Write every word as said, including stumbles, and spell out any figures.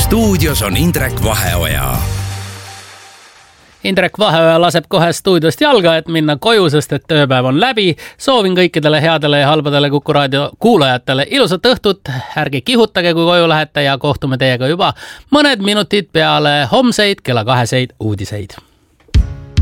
stuudios on Indrek Vaheoja. Indrek Vaheoja laseb kohe stuudiost jalga, et minna koju, sest et tööpäev on läbi. Soovin kõikidele headele ja halbadele Kuku raadio kuulajatele ilusat õhtut. Ärge kihutage, kui koju lähete ja kohtume teiega juba mõned minutid peale homseid kella kaheseid uudiseid.